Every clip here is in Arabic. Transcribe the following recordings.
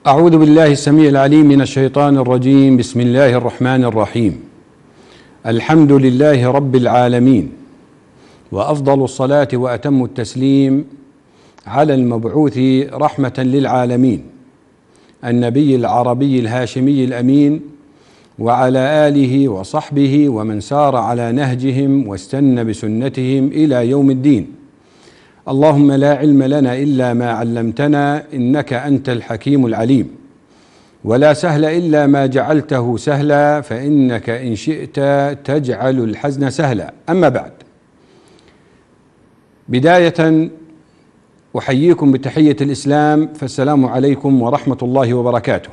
أعوذ بالله السميع العليم من الشيطان الرجيم. بسم الله الرحمن الرحيم. الحمد لله رب العالمين، وأفضل الصلاة وأتم التسليم على المبعوث رحمة للعالمين النبي العربي الهاشمي الأمين، وعلى آله وصحبه ومن سار على نهجهم واستنى بسنتهم إلى يوم الدين. اللهم لا علم لنا إلا ما علمتنا إنك أنت الحكيم العليم، ولا سهل إلا ما جعلته سهلا فإنك إن شئت تجعل الحزن سهلا. أما بعد، بداية أحييكم بتحية الإسلام، فالسلام عليكم ورحمة الله وبركاته.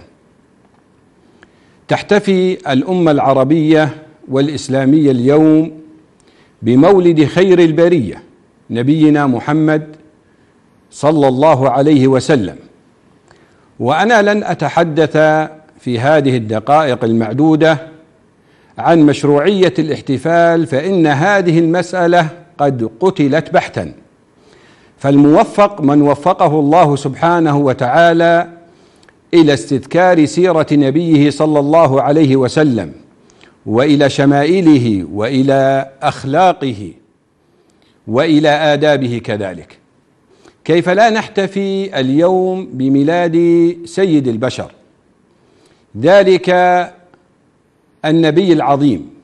تحتفي الأمة العربية والإسلامية اليوم بمولد خير البرية نبينا محمد صلى الله عليه وسلم، وأنا لن أتحدث في هذه الدقائق المعدودة عن مشروعية الاحتفال، فإن هذه المسألة قد قتلت بحتا، فالموفق من وفقه الله سبحانه وتعالى إلى استذكار سيرة نبيه صلى الله عليه وسلم، وإلى شمائله، وإلى أخلاقه، وإلى آدابه كذلك. كيف لا نحتفي اليوم بميلاد سيد البشر، ذلك النبي العظيم